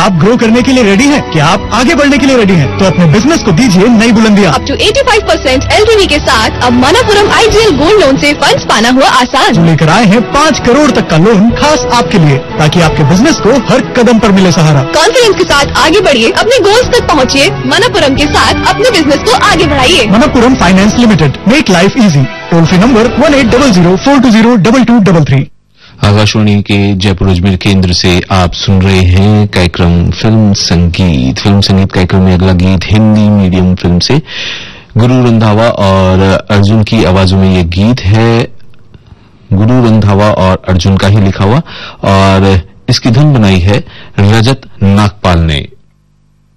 आप ग्रो करने के लिए रेडी हैं? क्या आप आगे बढ़ने के लिए रेडी हैं? तो अपने बिजनेस को दीजिए नई बुलंदियां। अप टू 85% LTV के साथ अब मनपुरम आइडियल गोल्ड लोन से फंड्स पाना हुआ आसान। जो लेकर आए हैं 5 करोड़ तक का लोन खास आपके लिए, ताकि आपके बिजनेस को हर कदम पर मिले सहारा। कॉन्फिडेंस के साथ आगे बढ़िए, अपने गोल्स तक पहुँचिए। मनपुरम के साथ अपने बिजनेस को आगे बढ़ाइए। Manappuram finance limited, make life easy. Toll free number 1800-420-2233। Akashvani के जयपुर अजमेर केंद्र से आप सुन रहे हैं कार्यक्रम फिल्म संगीत कार्यक्रम में अगला गीत हिंदी मीडियम फिल्म से गुरु रंधावा और अर्जुन की आवाजों में यह गीत है। गुरु रंधावा और अर्जुन का ही लिखा हुआ और इसकी धुन बनाई है रजत नागपाल ने।